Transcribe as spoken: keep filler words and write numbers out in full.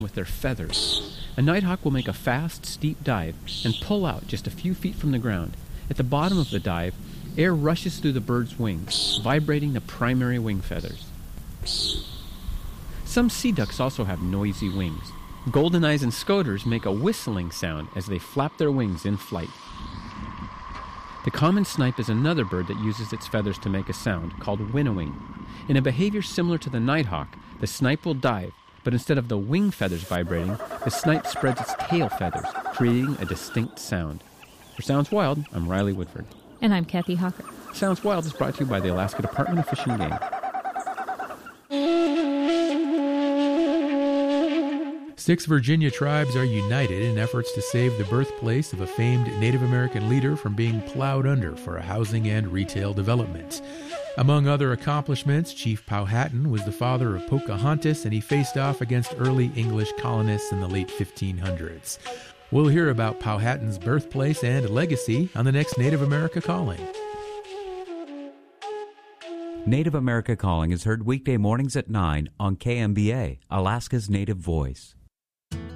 with their feathers. A nighthawk will make a fast, steep dive and pull out just a few feet from the ground. At the bottom of the dive, air rushes through the bird's wings, vibrating the primary wing feathers. Some sea ducks also have noisy wings. Goldeneyes and scoters make a whistling sound as they flap their wings in flight. The common snipe is another bird that uses its feathers to make a sound called winnowing. In a behavior similar to the nighthawk, the snipe will dive, but instead of the wing feathers vibrating, the snipe spreads its tail feathers, creating a distinct sound. For Sounds Wild, I'm Riley Woodford. And I'm Kathy Hawker. Sounds Wild is brought to you by the Alaska Department of Fish and Game. Six Virginia tribes are united in efforts to save the birthplace of a famed Native American leader from being plowed under for a housing and retail development. Among other accomplishments, Chief Powhatan was the father of Pocahontas, and he faced off against early English colonists in the late fifteen hundreds. We'll hear about Powhatan's birthplace and legacy on the next Native America Calling. Native America Calling is heard weekday mornings at nine on K M B A, Alaska's Native Voice.